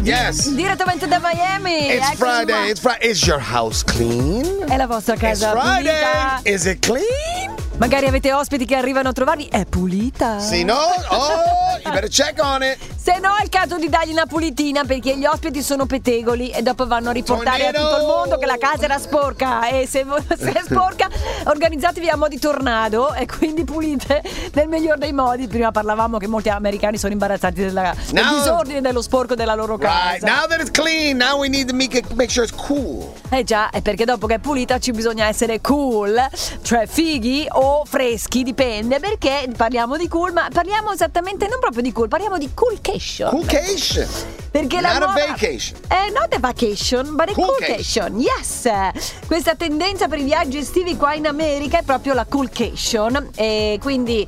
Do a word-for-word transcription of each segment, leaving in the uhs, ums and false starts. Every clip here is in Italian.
Yes. Direttamente da Miami. It's Eccoci Friday. qua. It's Friday. Is your house clean? È la vostra It's casa Friday. pulita? Is it clean? Magari avete ospiti che arrivano a trovarvi. È pulita? See, no? Oh, you better check on it. Se no è il caso di dargli una pulitina, perché gli ospiti sono pettegoli e dopo vanno a riportare Tornado. a tutto il mondo che la casa era sporca. E se, se è sporca, organizzatevi a mo' di tornado e quindi pulite nel miglior dei modi. Prima parlavamo che molti americani sono imbarazzati della, del Now- disordine, dello sporco della loro casa. Right. Now that it's clean, now we need to make, it, make sure it's cool. Eh già, è perché dopo che è pulita ci bisogna essere cool, cioè fighi o freschi, dipende, perché parliamo di cool, ma parliamo esattamente non proprio di cool, parliamo di coolcation. Coolcation. Perché la Not a nuova... vacation. Eh, not a vacation, but a Coolcation. coolcation. Yes. Questa tendenza per i viaggi estivi qua in America è proprio la coolcation. E quindi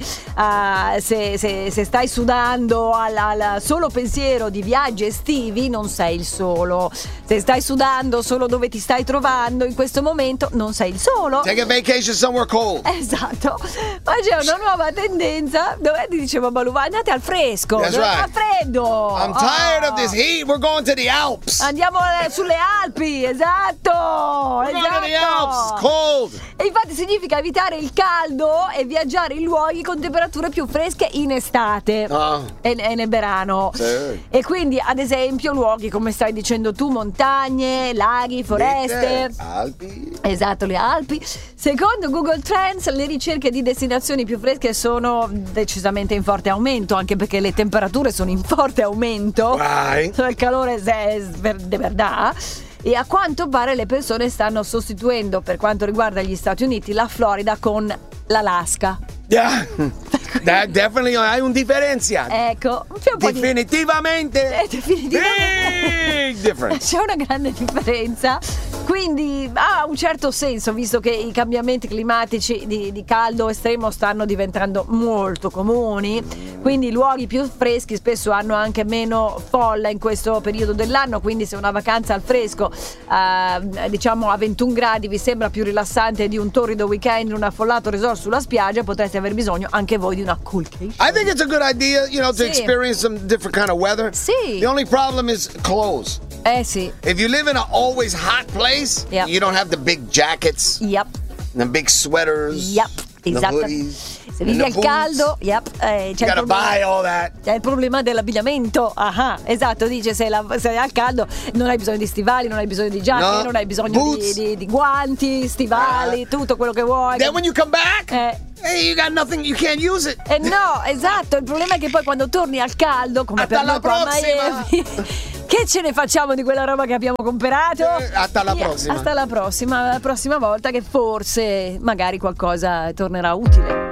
uh, se, se, se stai sudando al, al solo pensiero di viaggi estivi, non sei il solo. Se stai sudando solo dove ti stai trovando in questo momento, non sei il solo. Take a vacation somewhere cold. Esatto, ma c'è una nuova tendenza dove ti dicevo Balù, va, andate al fresco, That's dove right. fa freddo. I'm tired Oh. of this heat. We're going to the Alps. Andiamo eh, sulle Alpi, esatto. We're going to the Alps. It's Esatto. cold. E infatti significa evitare il caldo e viaggiare in luoghi con temperature più fresche in estate Ah. e, e nel verano. Sì. E quindi ad esempio luoghi come stai dicendo tu, montagne, laghi, foreste. Alpi. Esatto, le Alpi. Secondo Google Trends le ricerche di destinazioni più fresche sono decisamente in forte aumento, anche perché le temperature sono in forte aumento. Right. Il calore è de verdad. E a quanto pare le persone stanno sostituendo, per quanto riguarda gli Stati Uniti, la Florida con l'Alaska. Yeah. That definitely hai un differenzia. Ecco, c'è un po' di... Definitivamente. Eh, definitivamente. Big difference. C'è una grande differenza. Quindi ha un certo senso, visto che i cambiamenti climatici di, di caldo estremo stanno diventando molto comuni. Quindi i luoghi più freschi spesso hanno anche meno folla in questo periodo dell'anno. Quindi se una vacanza al fresco, eh, diciamo a ventuno gradi, vi sembra più rilassante di un torrido weekend in un affollato resort sulla spiaggia, potreste aver bisogno anche voi di una coolcation. I think it's a good idea, you know, to Sì. experience some different kind of weather. Sì. The only problem is clothes. Eh sì. If you live in an always hot place, Yep. you don't have the big jackets, Yep. the big sweaters, Yep. the Esatto. hoodies. Se vivi and al the boots. caldo, yep, eh, c'è, You il gotta problema, buy all that. c'è il problema dell'abbigliamento. Ah, esatto, dice se, la, se è al caldo non hai bisogno di stivali, non hai bisogno di giacche, No. non hai bisogno di, Boots. di, di guanti, stivali, Ah. tutto quello che vuoi. Then when you come back, Eh. hey, you got nothing, you can't use it. Eh no, esatto, il problema è che poi quando torni al caldo, come Hasta per la noi qua a prossima. Miami, che ce ne facciamo di quella roba che abbiamo comprato? Eh, hasta la Yeah, prossima. Hasta la prossima, la prossima volta che forse magari qualcosa tornerà utile.